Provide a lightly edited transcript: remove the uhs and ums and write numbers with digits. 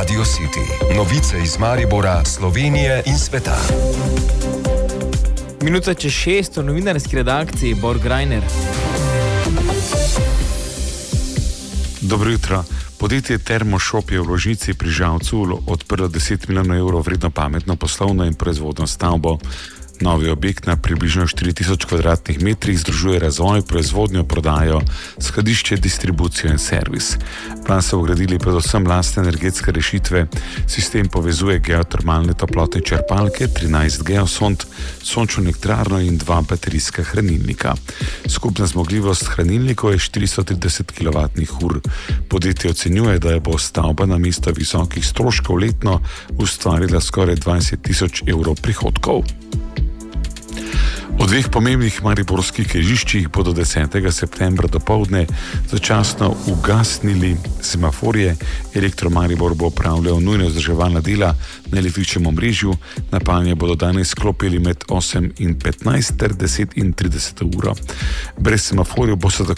Radio City. Novice iz Maribora, Slovenije in sveta. Minuta čez 6 v novinarski redakciji Borg Greiner. Dobro jutro. Podjetje Termoshop je v Rožnici pri Žalcu odprlo 10 milijonov evrov vredno pametno poslovno in proizvodno stavbo. Novi objekt na približno 4000 kvadratnih metrih združuje razvoj, proizvodnjo, prodajo, skladišče, distribucijo in servis. Plan so vgradili predvsem lastne energetske rešitve. Sistem povezuje geotermalne toplotne črpalke, 13 geosond, sončno elektrarno in 2 baterijska hranilnika. Skupna zmogljivost hranilnikov je 430 kWh. Podjetje ocenjuje, da bo stavba namesto visokih stroškov letno ustvarila skoraj 20 000 evrov prihodkov. V dveh pomembnih mariborskih križiščih bodo 10. septembra dopoldne začasno ugasnili semaforje. Elektromaribor bo opravljal nujno vzdrževalna dela na električnem omrežju. Napajanje bodo danes sklopili med 8 in 15 ter 10 in 30 uro. Brez semaforjev bo se tako